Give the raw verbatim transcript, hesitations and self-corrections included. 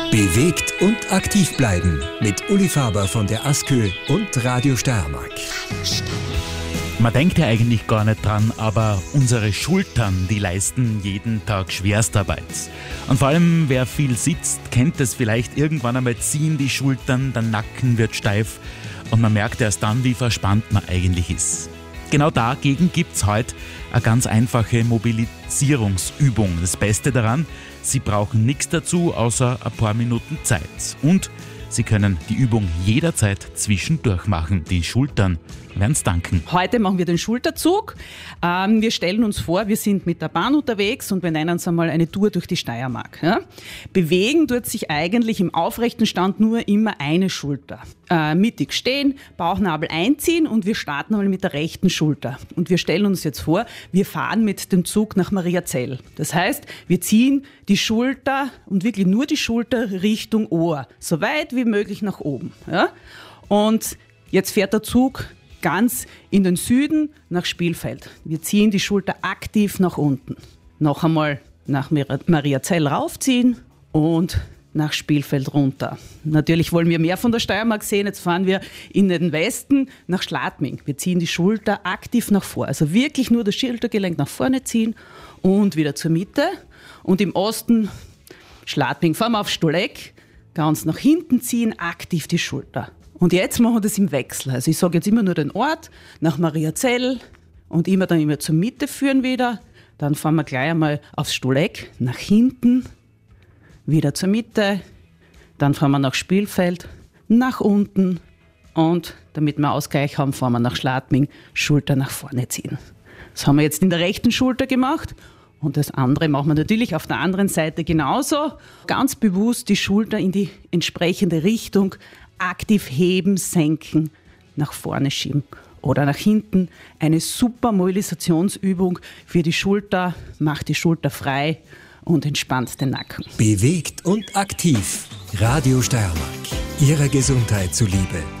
Bewegt und aktiv bleiben mit Uli Faber von der ASKÖ und Radio Steiermark. Man denkt ja eigentlich gar nicht dran, aber unsere Schultern, die leisten jeden Tag Schwerstarbeit. Und vor allem, wer viel sitzt, kennt es vielleicht. Irgendwann einmal ziehen die Schultern, der Nacken wird steif und man merkt erst dann, wie verspannt man eigentlich ist. Genau dagegen gibt es heute eine ganz einfache Mobilisierungsübung. Das Beste daran, Sie brauchen nichts dazu, außer ein paar Minuten Zeit. Und Sie können die Übung jederzeit zwischendurch machen. Die Schultern werden es danken. Heute machen wir den Schulterzug. Ähm, wir stellen uns vor, wir sind mit der Bahn unterwegs und wir nennen uns einmal eine Tour durch die Steiermark. Ja? Bewegen tut sich eigentlich im aufrechten Stand nur immer eine Schulter. Äh, mittig stehen, Bauchnabel einziehen und wir starten einmal mit der rechten Schulter. Und wir stellen uns jetzt vor, wir fahren mit dem Zug nach Mariazell. Das heißt, wir ziehen die Schulter und wirklich nur die Schulter Richtung Ohr, so weit wie möglich nach oben. Ja? Und jetzt fährt der Zug ganz in den Süden nach Spielfeld. Wir ziehen die Schulter aktiv nach unten. Noch einmal nach Mariazell raufziehen und nach Spielfeld runter. Natürlich wollen wir mehr von der Steiermark sehen. Jetzt fahren wir in den Westen nach Schladming. Wir ziehen die Schulter aktiv nach vor. Also wirklich nur das Schultergelenk nach vorne ziehen und wieder zur Mitte. Und im Osten Schladming fahren wir auf Stolleck, ganz nach hinten ziehen, aktiv die Schulter. Und jetzt machen wir das im Wechsel. Also ich sage jetzt immer nur den Ort, nach Mariazell und immer dann immer zur Mitte führen wieder. Dann fahren wir gleich einmal aufs Stolleck, nach hinten, wieder zur Mitte. Dann fahren wir nach Spielfeld, nach unten. Und damit wir Ausgleich haben, fahren wir nach Schladming, Schulter nach vorne ziehen. Das haben wir jetzt in der rechten Schulter gemacht. Und das andere machen wir natürlich auf der anderen Seite genauso. Ganz bewusst die Schulter in die entsprechende Richtung aktiv heben, senken, nach vorne schieben oder nach hinten. Eine super Mobilisationsübung für die Schulter, macht die Schulter frei und entspannt den Nacken. Bewegt und aktiv. Radio Steiermark. Ihrer Gesundheit zuliebe.